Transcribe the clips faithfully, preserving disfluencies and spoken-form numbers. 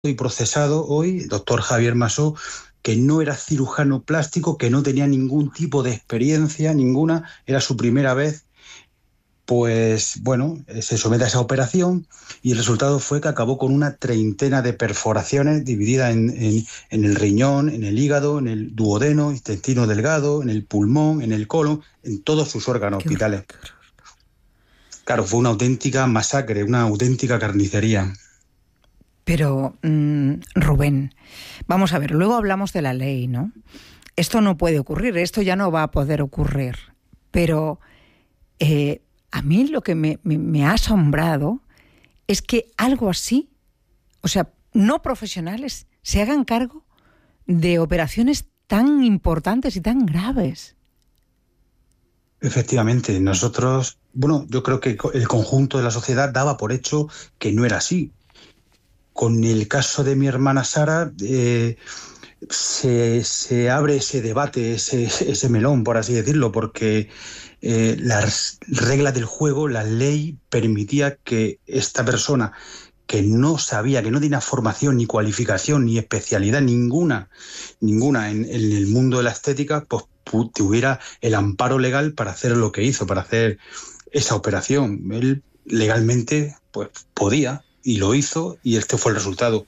y procesado hoy, el doctor Javier Masó, que no era cirujano plástico, que no tenía ningún tipo de experiencia, ninguna, era su primera vez. Pues bueno, se somete a esa operación y el resultado fue que acabó con una treintena de perforaciones divididas en, en, en el riñón, en el hígado, en el duodeno, intestino delgado, en el pulmón, en el colon, en todos sus órganos Qué horror, vitales. qué horror. Claro, fue una auténtica masacre, una auténtica carnicería. Pero, mmm, Rubén, vamos a ver, luego hablamos de la ley, ¿no? Esto no puede ocurrir, esto ya no va a poder ocurrir. Pero eh, a mí lo que me, me, me ha asombrado es que algo así, o sea, no profesionales, se hagan cargo de operaciones tan importantes y tan graves. Efectivamente, nosotros, bueno, yo creo que el conjunto de la sociedad daba por hecho que no era así. Con el caso de mi hermana Sara, eh, se, se abre ese debate, ese, ese melón, por así decirlo, porque eh, las reglas del juego, la ley permitía que esta persona que no sabía, que no tenía formación, ni cualificación, ni especialidad ninguna, ninguna en, en el mundo de la estética, pues tuviera el amparo legal para hacer lo que hizo, para hacer esa operación. Él legalmente pues podía y lo hizo y este fue el resultado.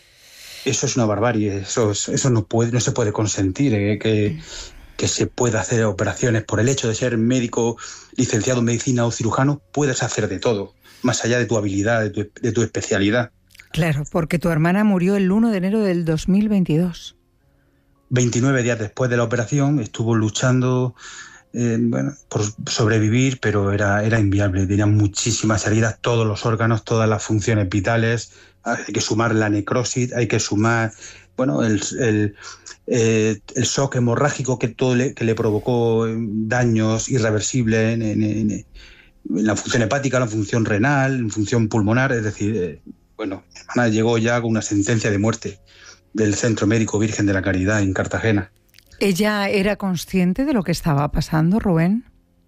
Eso es una barbarie, eso, es, eso no, puede, no se puede consentir, eh, que, que se pueda hacer operaciones. Por el hecho de ser médico, licenciado en medicina o cirujano, puedes hacer de todo, más allá de tu habilidad, de tu, de tu especialidad. Claro, porque tu hermana murió el uno de enero del dos mil veintidós. veintinueve días después de la operación estuvo luchando eh, bueno, por sobrevivir, pero era, era inviable. Tenía muchísimas heridas, todos los órganos, todas las funciones vitales. Hay que sumar la necrosis, hay que sumar bueno, el, el, eh, el shock hemorrágico que, todo le, que le provocó daños irreversibles en, en, en, en la función hepática, en la función renal, en función pulmonar. Es decir, eh, bueno, mi hermana llegó ya con una sentencia de muerte del Centro Médico Virgen de la Caridad en Cartagena. ¿Ella era consciente de lo que estaba pasando, Rubén?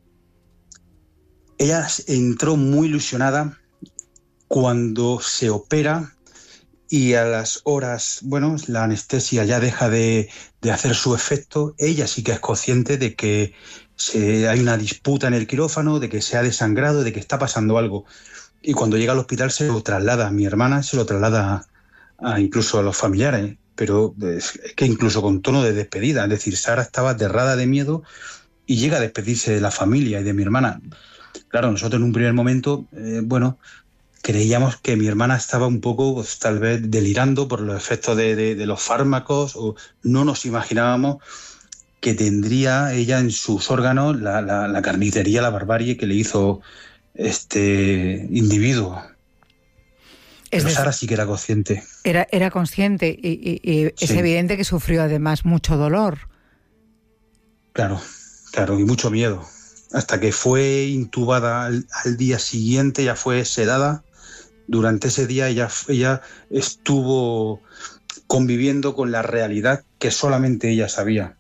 Ella entró muy ilusionada cuando se opera y a las horas, bueno, la anestesia ya deja de, de hacer su efecto. Ella sí que es consciente de que se, hay una disputa en el quirófano, de que se ha desangrado, de que está pasando algo. Y cuando llega al hospital se lo traslada a mi hermana, se lo traslada a, a incluso a los familiares, pero es que incluso con tono de despedida. Es decir, Sara estaba aterrada de miedo y llega a despedirse de la familia y de mi hermana. Claro, nosotros en un primer momento, eh, bueno, creíamos que mi hermana estaba un poco, pues, tal vez, delirando por los efectos de, de, de los fármacos, o no nos imaginábamos que tendría ella en sus órganos la, la, la carnicería, la barbarie que le hizo este individuo. Es Pero decir, Sara sí que era consciente. Era, era consciente y, y, y es Sí, evidente que sufrió además mucho dolor. claro, claro, y mucho miedo. Hasta que fue intubada al, al día siguiente, ya fue sedada. Durante ese día ella, ella estuvo conviviendo con la realidad que solamente ella sabía.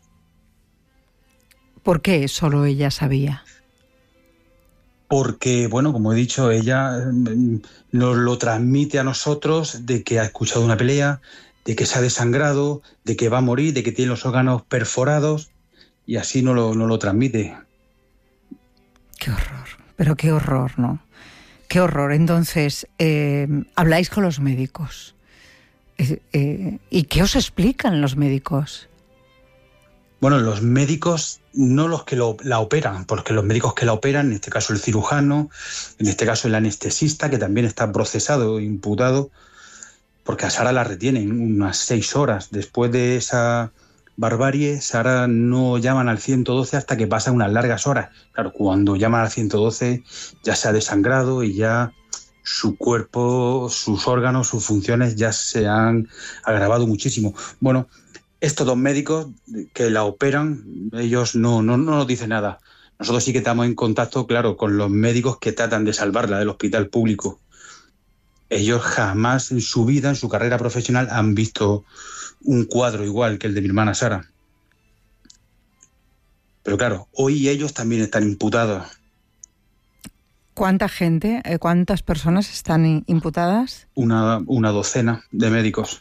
¿Por qué solo ella sabía? Porque, bueno, como he dicho, ella mm, nos lo transmite a nosotros de que ha escuchado una pelea, de que se ha desangrado, de que va a morir, de que tiene los órganos perforados, y así nos lo, nos lo transmite. Qué horror, pero qué horror, ¿no? Qué horror. Entonces, eh, habláis con los médicos. Eh, eh, ¿Y qué os explican los médicos? Bueno, los médicos, no los que lo, la operan, porque los médicos que la operan, en este caso el cirujano, en este caso el anestesista, que también está procesado, imputado, porque a Sara la retienen unas seis horas. Después de esa barbarie, Sara no llaman al ciento doce hasta que pasan unas largas horas. Claro, cuando llaman al ciento doce ya se ha desangrado y ya su cuerpo, sus órganos, sus funciones ya se han agravado muchísimo. Bueno, estos dos médicos que la operan, ellos no, no, no nos dicen nada. Nosotros sí que estamos en contacto, claro, con los médicos que tratan de salvarla del hospital público. Ellos jamás en su vida, en su carrera profesional, han visto un cuadro igual que el de mi hermana Sara. Pero claro, hoy ellos también están imputados. ¿Cuánta gente, eh, cuántas personas están imputadas? Una, una docena de médicos.